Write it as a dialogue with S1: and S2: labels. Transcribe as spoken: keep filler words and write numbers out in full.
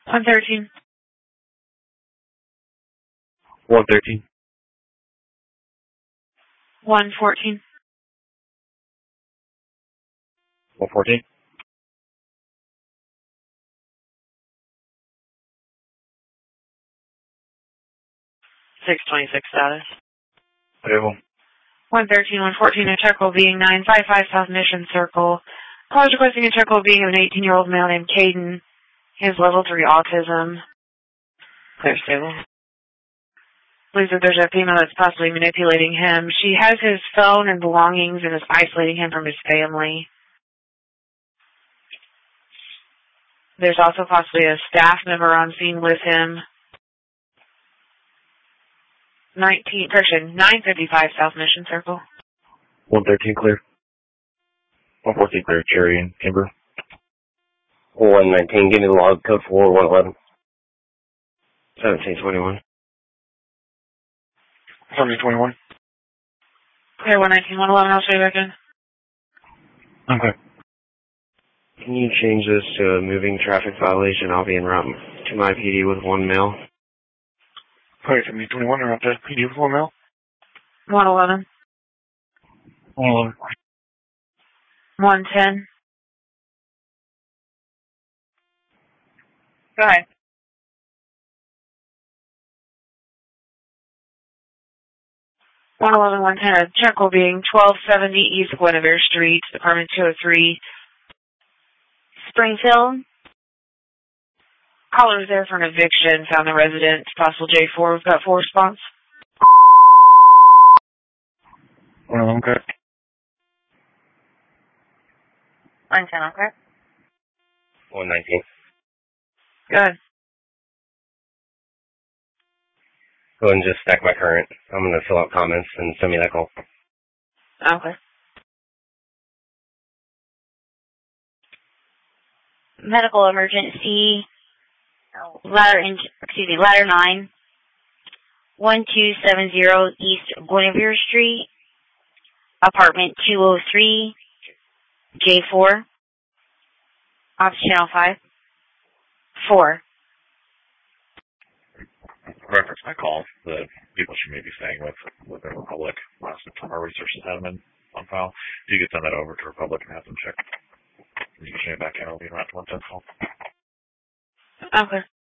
S1: one thirteen.
S2: one thirteen.
S1: one fourteen.
S2: one fourteen.
S1: six twenty-six status.
S2: Available.
S1: one thirteen, one fourteen, a check will being nine five five South Mission Circle. College requesting a check will being of an eighteen-year-old male named Caden. He has level three autism. Clear stable. Believes that there's a female that's possibly manipulating him. She has his phone and belongings and is isolating him from his family. There's also possibly a staff member on scene with him. nineteen, correction, nine fifty-five South Mission Circle.
S2: one thirteen clear. one fourteen clear, Cherry and Kimber.
S3: one nineteen, give me the log code for one eleven.
S2: seventeen twenty-one. seventeen twenty-one.
S1: Clear one nineteen, one eleven, I'll show you back in.
S2: Okay. Can you change this to a moving traffic violation? I'll be en route to my P D with one male. Okay, seventeen twenty-one, you're up to P D with one male.
S1: one eleven.
S2: one eleven.
S1: one ten. Go ahead. one eleven, one ten, a check will being twelve seventy East Guinevere Street, apartment two oh three, Springfield. Caller was there for an eviction, found the resident, possible J four. We've got four response.
S2: one eleven, okay.
S1: one ten, okay.
S3: one nineteen.
S1: Good.
S3: Go ahead and just stack my current. I'm going to fill out comments and send me that call.
S1: Okay.
S4: Medical emergency, ladder, in, excuse me, ladder nine, one two seven zero East Guinevere Street, apartment two oh three, J four, office channel five, four.
S5: Reference my call, the people she may be staying with within Republic. Last time our researchers had them in on file. You could send that over to Republic and have them check. You can send it back in. I'll be around to one ten call.
S1: Okay.